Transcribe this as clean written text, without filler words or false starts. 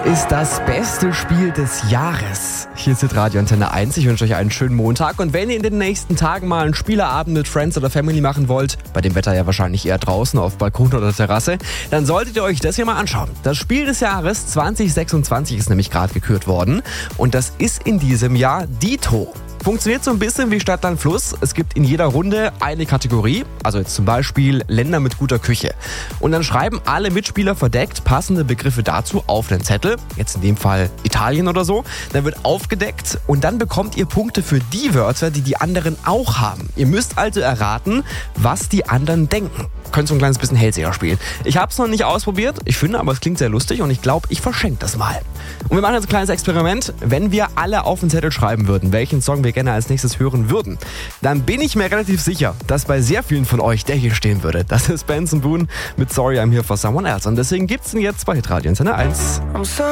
ist das beste Spiel des Jahres. Hier ist Radio Antenne 1. Ich wünsche euch einen schönen Montag. Und wenn ihr in den nächsten Tagen mal einen Spieleabend mit Friends oder Family machen wollt, bei dem Wetter ja wahrscheinlich eher draußen auf Balkon oder Terrasse, dann solltet ihr euch das hier mal anschauen. Das Spiel des Jahres 2026 ist nämlich gerade gekürt worden. Und das ist in diesem Jahr Dito. Funktioniert so ein bisschen wie Stadt, Land, Fluss. Es gibt in jeder Runde eine Kategorie, also jetzt zum Beispiel Länder mit guter Küche. Und dann schreiben alle Mitspieler verdeckt passende Begriffe dazu auf den Zettel, jetzt in dem Fall Italien oder so. Dann wird aufgedeckt und dann bekommt ihr Punkte für die Wörter, die die anderen auch haben. Ihr müsst also erraten, was die anderen denken. Könnt so ein kleines bisschen Hellseher spielen. Ich habe es noch nicht ausprobiert, ich finde aber es klingt sehr lustig und ich glaube, ich verschenke das mal. Und wir machen jetzt ein kleines Experiment. Wenn wir alle auf den Zettel schreiben würden, welchen Song wir gerne als nächstes hören würden, dann bin ich mir relativ sicher, dass bei sehr vielen von euch der hier stehen würde. Das ist Benson Boone mit Sorry I'm Here for Someone Else. Und deswegen gibt's ihn jetzt bei Hitradio Antenne 1.